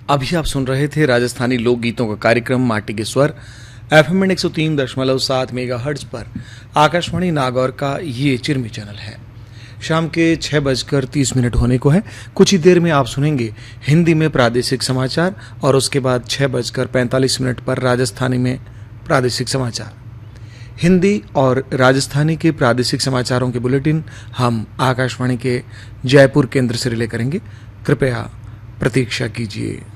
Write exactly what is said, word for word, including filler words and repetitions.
अभी आप सुन रहे थे राजस्थानी लोकगीतों का कार्यक्रम माटी के स्वर एफएम एक सौ तीन दशमलव सात मेगाहर्ट्ज पर आकाशवाणी नागौर का ये चिरमी चैनल है। शाम के छह बजकर तीस मिनट होने को है। कुछ ही देर में आप सुनेंगे हिंदी में प्रादेशिक समाचार और उसके बाद छह बजकर पैंतालीस मिनट पर राजस्थानी में प्रादेशिक समाचार। हिंदी और राजस्थानी के प्रादेशिक समाचारों के बुलेटिन हम आकाशवाणी के जयपुर केंद्र से रिले करेंगे। कृपया प्रतीक्षा कीजिए।